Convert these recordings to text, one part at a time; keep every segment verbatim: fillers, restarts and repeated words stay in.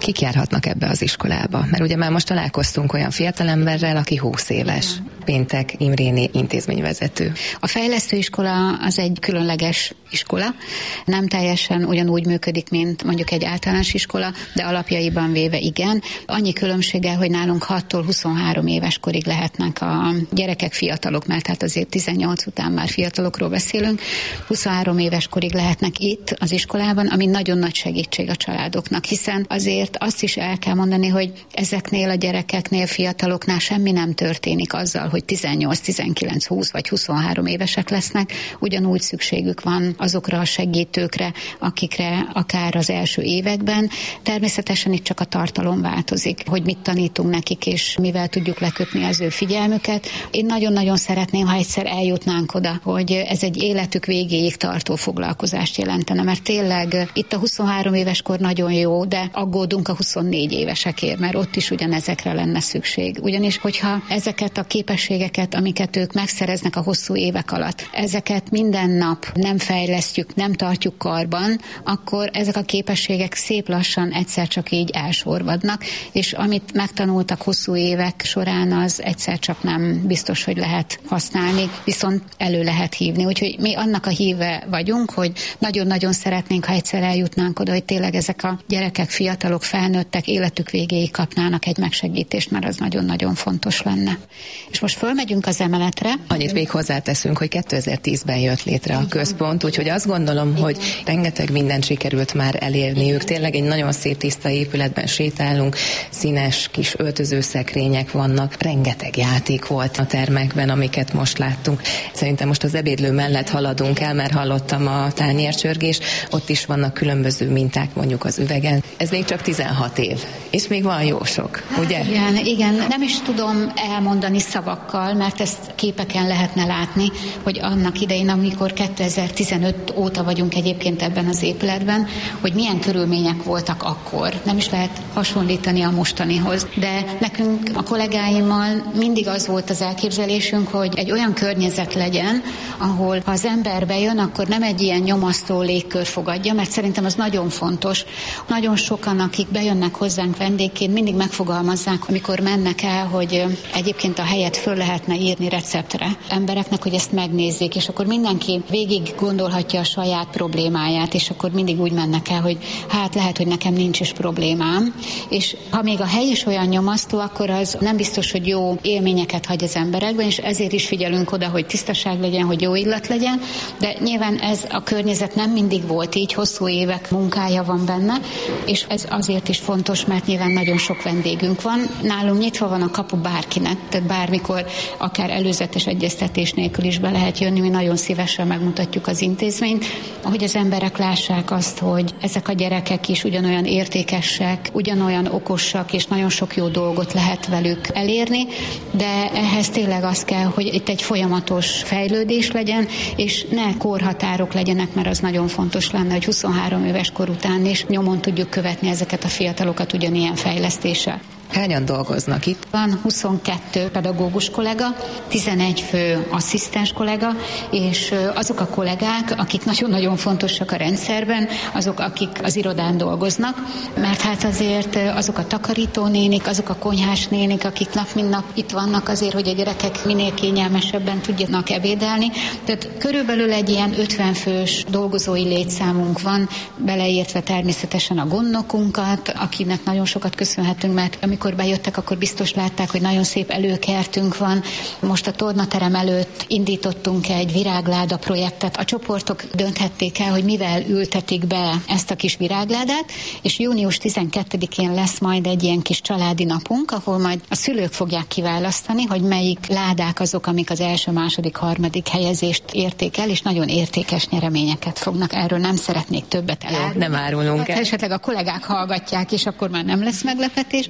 Kik járhatnak ebbe az iskolába? Mert ugye már most találkoztunk olyan fiatalemberrel, aki húsz éves. Igen. Péntek Imréné intézményvezető. A fejlesztőiskola az egy különleges iskola. Nem teljesen ugyanúgy működik, mint mondjuk egy általános iskola, de alapjaiban véve igen. Annyi különbsége, hogy nálunk hattól huszonhárom éves korig lehetnek a gyerekek, fiatalok, mert hát azért tizennyolc után már fiatalokról beszélünk. huszonhárom éves korig lehetnek itt az iskolában, ami nagyon nagy segítség a családoknak, hiszen azért azt is el kell mondani, hogy ezeknél a gyerekeknél, fiataloknál semmi nem történik azzal, hogy tizennyolc, tizenkilenc, húsz vagy huszonhárom évesek lesznek, ugyanúgy szükségük van azokra a segítőkre, akikre akár az első években. Természetesen itt csak a tartalom változik, hogy mit tanítunk nekik, és mivel tudjuk lekötni az ő figyelmüket. Én nagyon-nagyon szeretném, ha egyszer eljutnánk oda, hogy ez egy életük végéig tartó foglalkozást jelentene, mert tényleg itt a huszonhárom éves kor nagyon jó, de aggódunk a huszonnégy évesekért, mert ott is ugyanezekre lenne szükség. Ugyanis, hogyha ezeket a képességeket, amiket ők megszereznek a hosszú évek alatt, ezeket minden nap nem fejlesztjük, nem tartjuk karban, akkor ezek a képességek szép lassan egyszer csak így elsorvadnak, és amit megtanultak hosszú évek során, az egyszer csak nem biztos, hogy lehet használni, viszont elő lehet hívni. Úgyhogy mi annak a híve vagyunk, hogy nagyon-nagyon szeretnénk, ha egyszer eljutnánk oda, hogy tényleg ezek a gyerekek, fiatalok, felnőttek életük végéig kapnának egy megsegítést, mert az nagyon-nagyon fontos lenne. És most fölmegyünk az emeletre. Annyit még hozzáteszünk, hogy kétezer-tízben jött létre a központ, úgyhogy azt gondolom, hogy rengeteg mindent sikerült már elérniük. Tényleg egy nagyon szép tiszta épületben sétálunk, színes kis öltözőszekrények vannak, rengeteg játék volt a termekben, amiket most láttunk. Szerintem most az ebédlő mellett haladunk el, mert hallottam a tányércsörgés, ott is vannak különböző minták mondjuk az üvegen. Ez még csak tizenhat év, és még van jó sok, ugye? Igen, igen, nem is tudom elmondani szavakkal, mert ezt képeken lehetne látni, hogy annak idején, amikor kétezer-tizenöt óta vagyunk egyébként ebben az épületben, hogy milyen körülmények voltak akkor. Nem is lehet hasonlítani a mostanihoz. De nekünk a kollégáimmal mindig az volt az elképzelésünk, hogy egy olyan környezet legyen, ahol ha az ember bejön, akkor nem egy ilyen nyomasztó légkör fogadja, mert szerintem az nagyon fontos. Nagyon sokan, akik bejönnek hozzánk vendégként, mindig megfogalmazzák, amikor mennek el, hogy egyébként a helyet föl lehetne írni receptre embereknek, hogy ezt megnézzék, és akkor mindenki végig gondolhatja a saját problémáját, és akkor mindig úgy mennek el, hogy hát lehet, hogy nekem nincs is problémám, és ha még a hely is olyan nyomasztó, akkor az nem biztos, hogy jó élményeket hagy az emberekben, és ezért is figyelünk oda, hogy tisztaság legyen, hogy jó illat legyen, de nyilván ez a környezet nem mindig volt így, hosszú évek munkája van benne, és ez azért is fontos, mert nyilván nagyon sok vendégünk van. Nálunk nyitva van a kapu bárkinek, tehát bármikor, akár előzetes egyeztetés nélkül is be lehet jönni, mi nagyon szívesen megmutatjuk az intézményt, hogy az emberek lássák azt, hogy ezek a gyerekek is ugyanolyan értékesek, ugyanolyan okosak, és nagyon sok jó dolgot lehet velük elérni, de ehhez tényleg az kell, hogy itt egy folyamatos fejlődés legyen, és ne korhatárok legyenek, mert az nagyon fontos lenne, hogy huszonhárom éves kor után is nyomon tudjuk követni ezeket a fiatalokat ugyanilyen fejlesztéssel. Hányan dolgoznak itt? Van huszonkettő pedagógus kollega, tizenegy fő asszisztens kollega, és azok a kollégák, akik nagyon-nagyon fontosak a rendszerben, azok, akik az irodán dolgoznak, mert hát azért azok a takarítónénik, azok a konyhás nénik, akik nap mint nap itt vannak azért, hogy a gyerekek minél kényelmesebben tudjanak ebédelni. Tehát körülbelül egy ilyen ötven fős dolgozói létszámunk van, beleértve természetesen a gondnokunkat, akinek nagyon sokat köszönhetünk, mert amikor bejöttek, akkor biztos látták, hogy nagyon szép előkertünk van. Most a tornaterem előtt indítottunk egy virágláda projektet. A csoportok dönthették el, hogy mivel ültetik be ezt a kis virágládát, és június tizenkettedikén lesz majd egy ilyen kis családi napunk, ahol majd a szülők fogják kiválasztani, hogy melyik ládák azok, amik az első, második, harmadik helyezést érték el, és nagyon értékes nyereményeket fognak. Erről nem szeretnék többet elárulni. Nem árulunk el. Esetleg a kollégák hallgatják, és akkor már nem lesz meglepetés.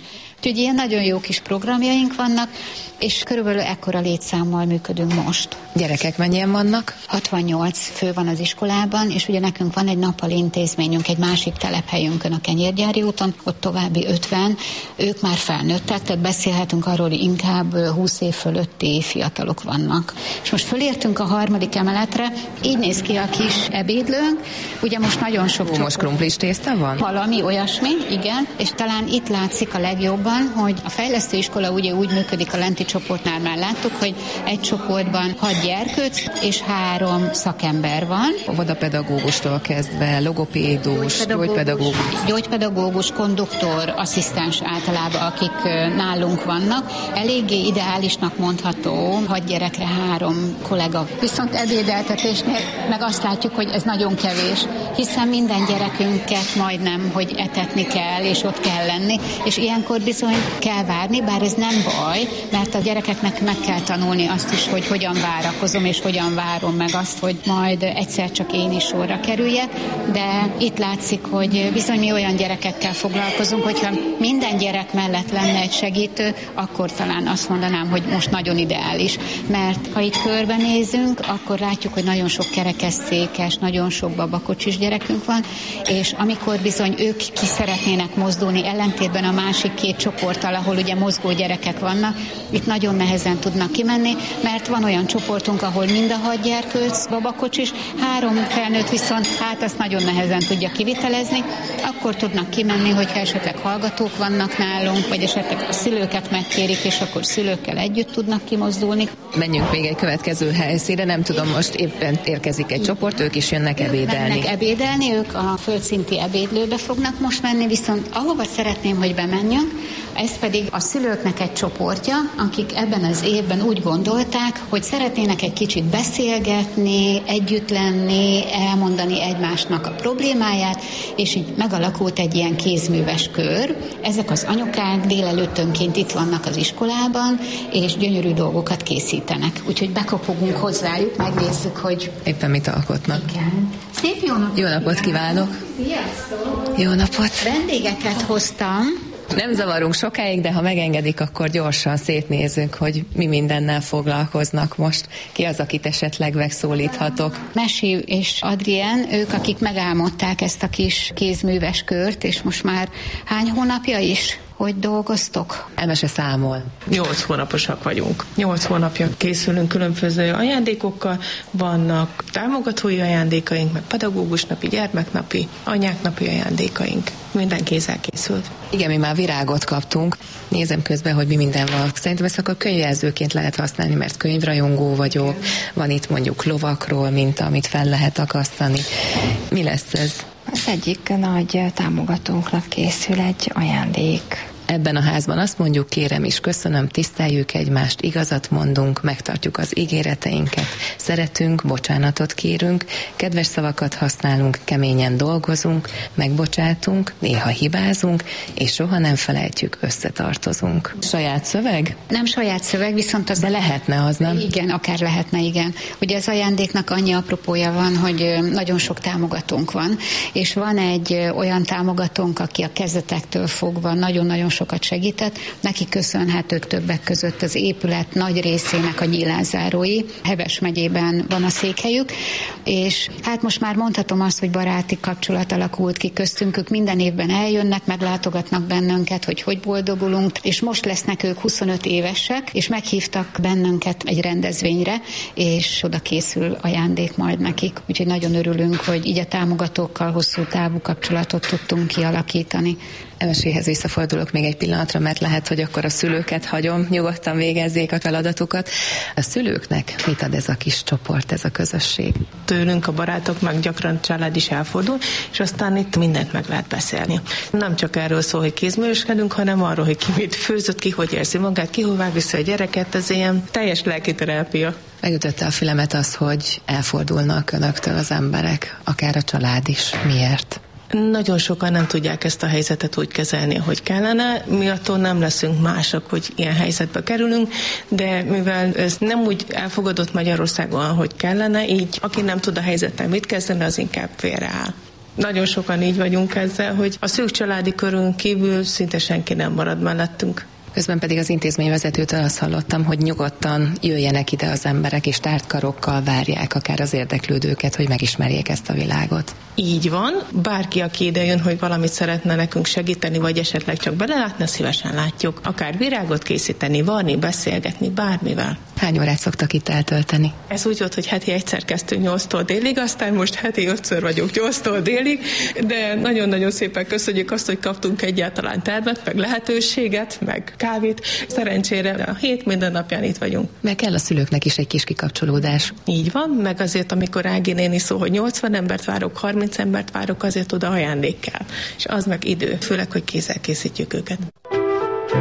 Úgyhogy ilyen nagyon jó kis programjaink vannak, és körülbelül ekkora létszámmal működünk most. Gyerekek mennyien vannak? hatvannyolc fő van az iskolában, és ugye nekünk van egy nappali intézményünk egy másik telephelyünkön, a Kenyérgyári úton, ott további ötven, ők már felnőttek, tehát beszélhetünk arról, hogy inkább húsz év fölötti fiatalok vannak. És most fölértünk a harmadik emeletre, így néz ki a kis ebédlőnk, ugye most nagyon sok Ó, most krumplis tészta van? Valami olyasmi, igen, és talán itt látszik a legjobban, hogy a fejlesztőiskola ugye úgy működik, a lenti csoportnál már láttuk, hogy egy csoportban hat gyerkőc és három szakember van. Óvodapedagógustól kezdve, logopédus, gyógypedagógus, gyógypedagógus. gyógypedagógus, konduktor, asszisztens általában, akik nálunk vannak. Eléggé ideálisnak mondható hat gyerekre három kollega. Viszont ebédeltetésnél meg azt látjuk, hogy ez nagyon kevés, hiszen minden gyerekünket majdnem, hogy etetni kell, és ott kell lenni, és ilyenkor bizony kell várni, bár ez nem baj, mert a gyerekeknek meg kell tanulni azt is, hogy hogyan várakozom, és hogyan várom meg azt, hogy majd egyszer csak én is sorra kerüljek, de itt látszik, hogy bizony mi olyan gyerekekkel foglalkozunk, hogyha minden gyerek mellett lenne egy segítő, akkor talán azt mondanám, hogy most nagyon ideális, mert ha itt körbenézünk, akkor látjuk, hogy nagyon sok kerekesszékes, nagyon sok babakocsis gyerekünk van, és amikor bizony ők ki szeretnének mozdulni, ellentétben a másik két csoporttal, ahol ugye mozgó gyerekek vannak, itt nagyon nehezen tudnak kimenni, mert van olyan csoportunk, ahol mind a hat gyerkőc, babakocsis, három felnőtt viszont hát azt nagyon nehezen tudja kivitelezni, akkor tudnak kimenni, hogyha esetleg hallgatók vannak nálunk, vagy esetleg a szülőket megkérik, és akkor szülőkkel együtt tudnak kimozdulni. Menjünk még egy következő helyszínre, nem tudom, most éppen érkezik egy csoport, ők is jönnek ebédelni. Mennek ebédelni, ők a földszinti ebédlőbe fognak most menni, viszont ahova szeretném, hogy bemenjünk, ez pedig a szülőknek egy csoportja, akik ebben az évben úgy gondolták, hogy szeretnének egy kicsit beszélgetni, együtt lenni, elmondani egymásnak a problémáját, és így megalakult egy ilyen kézműves kör. Ezek az anyukák délelőttönként itt vannak az iskolában, és gyönyörű dolgokat készítenek. Úgyhogy bekopogunk hozzájuk, megnézzük, hogy éppen mit alkotnak. Igen. Szép jó napot! Jó napot kívánok! Sziasztok! Jó napot! Vendégeket hoztam. Nem zavarunk sokáig, de ha megengedik, akkor gyorsan szétnézzünk, hogy mi mindennel foglalkoznak most. Ki az, akit esetleg megszólíthatok? Mesi és Adrien, ők, akik megálmodták ezt a kis kézműves kört, és most már hány hónapja is? Hogy dolgoztok? Emese számol. Nyolc hónaposak vagyunk. Nyolc hónapja készülünk különböző ajándékokkal, vannak támogatói ajándékaink, meg pedagógusnapi, gyermeknapi, anyáknapi ajándékaink. Minden kézzel készült. Igen, mi már virágot kaptunk. Nézem közben, hogy mi minden van. Szerintem ezt akkor könyvjelzőként lehet használni, mert könyvrajongó vagyok. Van itt mondjuk lovakról, mint amit fel lehet akasztani. Mi lesz ez? Az egyik nagy támogatónknak készül egy ajándék. Ebben a házban azt mondjuk, kérem is, köszönöm, tiszteljük egymást, igazat mondunk, megtartjuk az ígéreteinket, szeretünk, bocsánatot kérünk, kedves szavakat használunk, keményen dolgozunk, megbocsátunk, néha hibázunk, és soha nem felejtjük, összetartozunk. Saját szöveg? Nem saját szöveg, viszont az... De lehetne az, nem? Igen, akár lehetne, igen. Ugye az ajándéknak annyi apropója van, hogy nagyon sok támogatónk van, és van egy olyan támogatónk, aki a kezdetektől fogva nagyon-nagyon sokat segített. Neki köszönhetők többek között az épület nagy részének a nyílászárói. Heves megyében van a székhelyük, és hát most már mondhatom azt, hogy baráti kapcsolat alakult ki köztünk. Ők minden évben eljönnek, meglátogatnak bennünket, hogy hogy boldogulunk, és most lesznek ők huszonöt évesek, és meghívtak bennünket egy rendezvényre, és oda készül ajándék majd nekik. Úgyhogy nagyon örülünk, hogy így a támogatókkal hosszú távú kapcsolatot tudtunk kialakítani. Emeséhez visszafordulok még egy pillanatra, mert lehet, hogy akkor a szülőket hagyom, nyugodtan végezzék a feladatukat. A szülőknek mit ad ez a kis csoport, ez a közösség? Tőlünk a barátok meg gyakran család is elfordul, és aztán itt mindent meg lehet beszélni. Nem csak erről szól, hogy kézműveskedünk, hanem arról, hogy ki mit főzött, ki hogy érzi magát, ki hová vissza a gyereket, ez ilyen teljes lelkiterápia. Megütötte a fülemet az, hogy elfordulnak önöktől az emberek, akár a család is. Miért? Nagyon sokan nem tudják ezt a helyzetet úgy kezelni, ahogy kellene. Mi attól nem leszünk mások, hogy ilyen helyzetbe kerülünk, de mivel ez nem úgy elfogadott Magyarországon, ahogy kellene, így aki nem tud a helyzettel mit kezdeni, az inkább félreáll. Nagyon sokan így vagyunk ezzel, hogy a szűk családi körünk kívül szinte senki nem marad mellettünk. Közben pedig az intézményvezetőtől azt hallottam, hogy nyugodtan jöjjenek ide az emberek, és tárt karokkal várják akár az érdeklődőket, hogy megismerjék ezt a világot. Így van. Bárki, aki ide jön, hogy valamit szeretne nekünk segíteni, vagy esetleg csak belelátni, szívesen látjuk. Akár virágot készíteni, varni, beszélgetni, bármivel. Hány órát szoktak itt eltölteni? Ez úgy volt, hogy heti egyszer kezdtünk nyolctól délig, aztán most heti ötször vagyunk nyolctól délig, de nagyon-nagyon szépen köszönjük azt, hogy kaptunk egyáltalán tervet, meg lehetőséget, meg kávét. Szerencsére a hét minden napján itt vagyunk. Meg kell a szülőknek is egy kis kikapcsolódás. Így van, meg azért, amikor Ági néni szó, hogy nyolcvan embert várok, harminc embert várok, azért oda ajándék kell. És az meg idő, főleg, hogy kézzel készítjük őket.